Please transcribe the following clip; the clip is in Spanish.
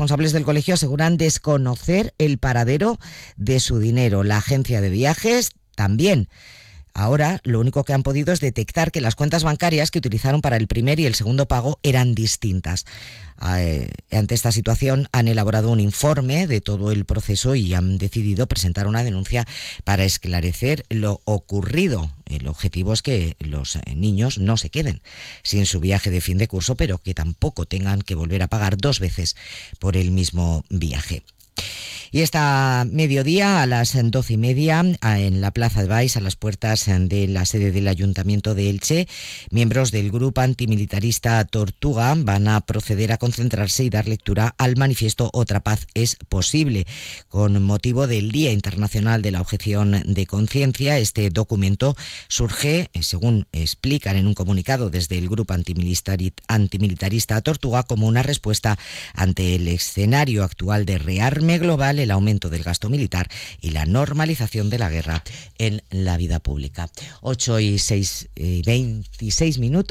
responsables del colegio aseguran desconocer el paradero de su dinero. La agencia de viajes también. Ahora lo único que han podido es detectar que las cuentas bancarias que utilizaron para el primer y el segundo pago eran distintas. Ante esta situación han elaborado un informe de todo el proceso y han decidido presentar una denuncia para esclarecer lo ocurrido. El objetivo es que los niños no se queden sin su viaje de fin de curso, pero que tampoco tengan que volver a pagar 2 veces por el mismo viaje. Y esta mediodía a las 12:30 en la Plaza de Baix, a las puertas de la sede del Ayuntamiento de Elche, miembros del grupo antimilitarista Tortuga van a proceder a concentrarse y dar lectura al manifiesto Otra paz es posible. Con motivo del Día Internacional de la Objeción de Conciencia, este documento surge, según explican en un comunicado desde el grupo antimilitarista Tortuga, como una respuesta ante el escenario actual de rearme global, el aumento del gasto militar y la normalización de la guerra en la vida pública. 8:26 minutos.